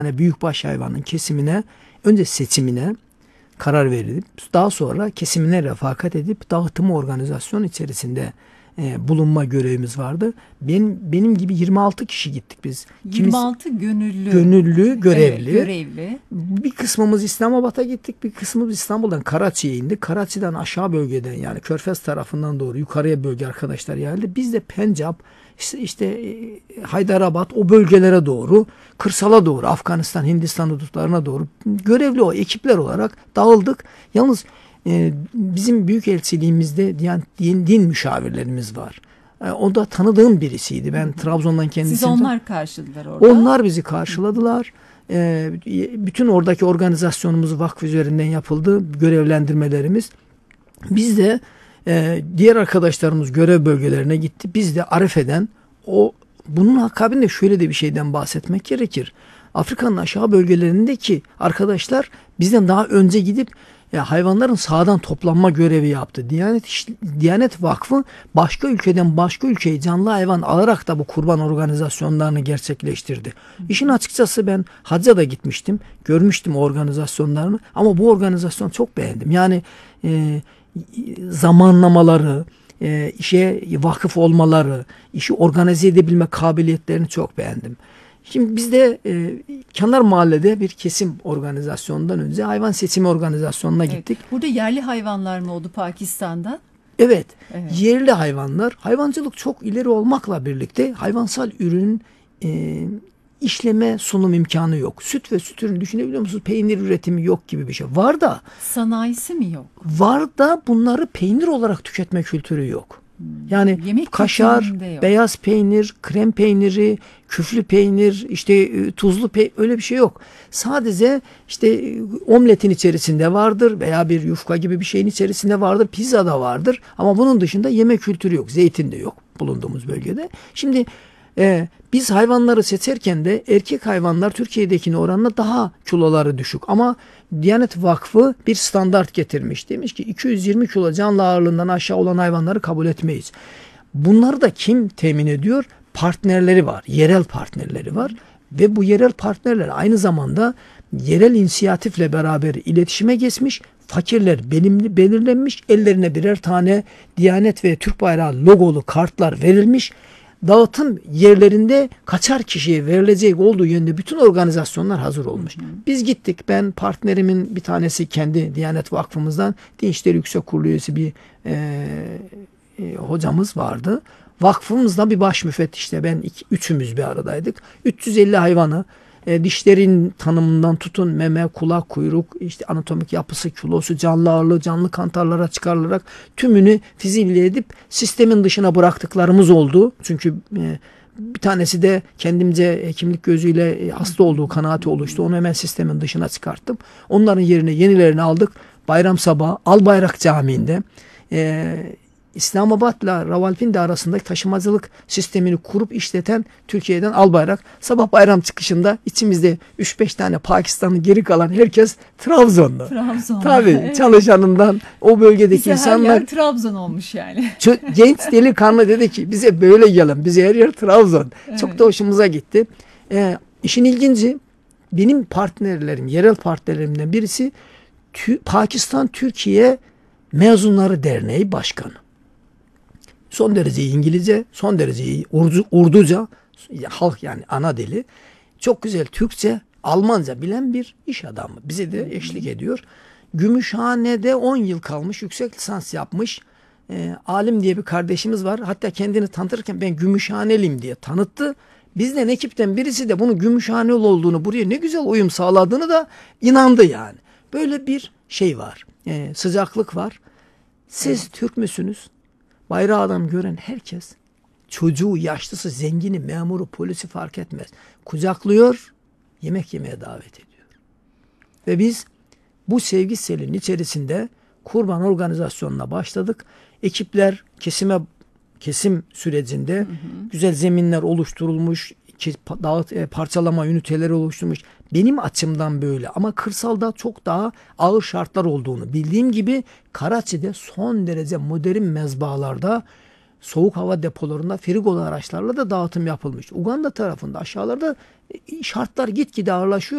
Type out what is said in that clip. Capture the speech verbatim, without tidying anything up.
Yani büyükbaş hayvanın kesimine, önce seçimine karar verilip daha sonra kesimine refakat edip dağıtım organizasyon içerisinde e, bulunma görevimiz vardı. Benim benim gibi yirmi altı kişi gittik biz. yirmi altı gönüllü. Gönüllü, görevli. Evet, görevli. Bir kısmımız İslamabad'a gittik, bir kısmımız İstanbul'dan Karaçi'ye indik. Karaçi'den aşağı bölgeden, yani Körfez tarafından doğru yukarıya bölge arkadaşlar geldi. Biz de Pencap, işte, işte Haydarabad, o bölgelere doğru, kırsala doğru, Afganistan, Hindistan hudutlarına doğru görevli o ekipler olarak dağıldık. Yalnız e, bizim büyükelçiliğimizde din, din, din müşavirlerimiz var. E, o da tanıdığım birisiydi. Ben Trabzon'dan kendisini... Siz onlar karşıladılar orada. Onlar bizi karşıladılar. E, bütün oradaki organizasyonumuz vakf üzerinden yapıldı. Görevlendirmelerimiz. Biz de e, diğer arkadaşlarımız görev bölgelerine gitti. Biz de Arefe'den o bunun akabinde şöyle de bir şeyden bahsetmek gerekir. Afrika'nın aşağı bölgelerindeki arkadaşlar bizden daha önce gidip ya hayvanların sağdan toplanma görevi yaptı. Diyanet Diyanet Vakfı başka ülkeden başka ülkeye canlı hayvan alarak da bu kurban organizasyonlarını gerçekleştirdi. İşin açıkçası ben hacca da gitmiştim. Görmüştüm organizasyonlarını ama bu organizasyonu çok beğendim. Yani e, zamanlamaları, e, işe vakıf olmaları, işi organize edebilme kabiliyetlerini çok beğendim. Şimdi biz de e, Kenar Mahalle'de bir kesim organizasyonundan önce hayvan seçimi organizasyonuna gittik. Evet. Burada yerli hayvanlar mı oldu Pakistan'da? Evet, evet. Yerli hayvanlar. Hayvancılık çok ileri olmakla birlikte hayvansal ürün e, işleme sunum imkanı yok. Süt ve süt ürünü düşünebiliyor musunuz? Peynir üretimi yok gibi bir şey. Var da. Sanayisi mi yok? Var da bunları peynir olarak tüketme kültürü yok. Yani yemek kaşar, beyaz peynir, krem peyniri, küflü peynir, işte tuzlu peynir, öyle bir şey yok. Sadece işte omletin içerisinde vardır veya bir yufka gibi bir şeyin içerisinde vardır, pizza da vardır. Ama bunun dışında yemek kültürü yok, zeytin de yok bulunduğumuz bölgede. Şimdi e, biz hayvanları seçerken de erkek hayvanlar Türkiye'dekine oranla daha kiloları düşük. Ama Diyanet Vakfı bir standart getirmiş. Demiş ki iki yüz yirmi kilo canlı ağırlığından aşağı olan hayvanları kabul etmeyiz. Bunları da kim temin ediyor? Partnerleri var. Yerel partnerleri var. Ve bu yerel partnerler aynı zamanda yerel inisiyatifle beraber iletişime geçmiş. Fakirler belimli, belirlenmiş. Ellerine birer tane Diyanet ve Türk bayrağı logolu kartlar verilmiş. Dağıtım yerlerinde kaçar kişiye verilecek olduğu yönde bütün organizasyonlar hazır olmuş. Biz gittik. Ben partnerimin bir tanesi kendi Diyanet Vakfımızdan Din İşleri Yüksek Kurulu üyesi bir e, e, hocamız vardı. Vakfımızda bir baş müfettişle ben iki, üçümüz bir aradaydık. üç yüz elli hayvanı e, dişlerin tanımından tutun meme, kulak, kuyruk, işte anatomik yapısı, kilosu, canlı ağırlığı, canlı kantarlara çıkarılarak tümünü fizikle edip sistemin dışına bıraktıklarımız oldu. Çünkü e, bir tanesi de kendimce hekimlik gözüyle hasta olduğu kanaati oluştu. Onu hemen sistemin dışına çıkarttım. Onların yerine yenilerini aldık. Bayram sabahı Albayrak Camii'nde e, İslamabad'la Rawalpindi arasındaki taşımacılık sistemini kurup işleten Türkiye'den Albayrak. Sabah bayram çıkışında içimizde üç beş tane Pakistan'ın geri kalan herkes Trabzon'da. Trabzon. Tabii evet. Çalışanından o bölgedeki bize insanlar. Her yer Trabzon olmuş yani. Genç delikanlı dedi ki bize böyle gelin. Bize her yer Trabzon. Evet. Çok da hoşumuza gitti. Ee, işin ilginci benim partnerlerim, yerel partnerlerimden birisi Pakistan Türkiye Mezunları Derneği Başkanı. Son derece iyi İngilizce, son derece iyi Urdu, Urduca, halk yani ana dili. Çok güzel Türkçe, Almanca bilen bir iş adamı. Bize de eşlik ediyor. Gümüşhane'de on yıl kalmış, yüksek lisans yapmış. E, Alim diye bir kardeşimiz var. Hatta kendini tanıtırken ben Gümüşhaneliyim diye tanıttı. Bizden ekipten birisi de bunun Gümüşhaneli olduğunu, buraya ne güzel uyum sağladığını da inandı yani. Böyle bir şey var, e, sıcaklık var. Siz evet. Türk müsünüz? Bayrağı adam gören herkes, çocuğu, yaşlısı, zengini, memuru, polisi fark etmez. Kucaklıyor, yemek yemeye davet ediyor. Ve biz bu sevgi selinin içerisinde kurban organizasyonuna başladık. Ekipler kesime kesim sürecinde hı hı. güzel zeminler oluşturulmuş, dağıt, parçalama üniteleri oluşturmuş. Benim açımdan böyle ama kırsalda çok daha ağır şartlar olduğunu bildiğim gibi Karaçi'de son derece modern mezbahalarda soğuk hava depolarında frigolu araçlarla da dağıtım yapılmış. Uganda tarafında aşağılarda şartlar gitgide ağırlaşıyor.